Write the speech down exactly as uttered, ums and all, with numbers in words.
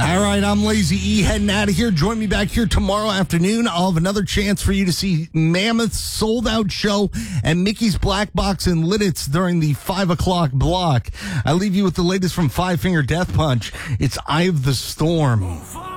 All right, I'm Lazy E heading out of here. Join me back here tomorrow afternoon. I'll have another chance for you to see Mammoth's sold-out show and Mickey's Black Box in Lidditz during the five o'clock block. I leave you with the latest from Five Finger Death Punch. It's Eye of the Storm.